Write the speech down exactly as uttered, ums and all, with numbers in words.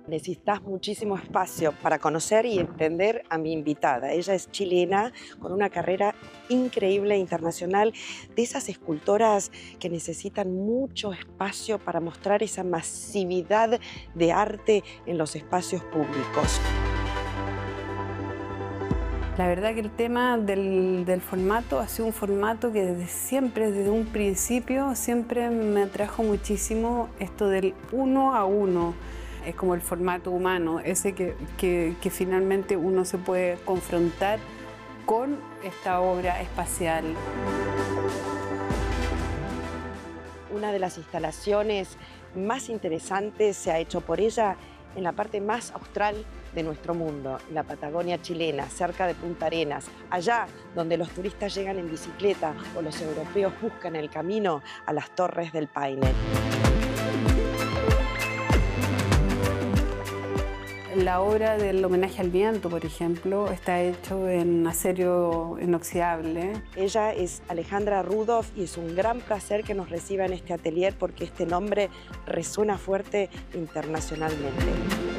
Necesitas muchísimo espacio para conocer y entender a mi invitada. Ella es chilena, con una carrera increíble internacional, de esas escultoras que necesitan mucho espacio para mostrar esa masividad de arte en los espacios públicos. La verdad que el tema del, del formato ha sido un formato que desde siempre, desde un principio, siempre me atrajo muchísimo esto del uno a uno. Es como el formato humano, ese que, que, que finalmente uno se puede confrontar con esta obra espacial. Una de las instalaciones más interesantes se ha hecho por ella en la parte más austral de nuestro mundo, la Patagonia chilena, cerca de Punta Arenas, allá donde los turistas llegan en bicicleta o los europeos buscan el camino a las Torres del Paine. La obra del homenaje al viento, por ejemplo, está hecho en acero inoxidable. Ella es Alejandra Rudolph y es un gran placer que nos reciba en este atelier porque este nombre resuena fuerte internacionalmente.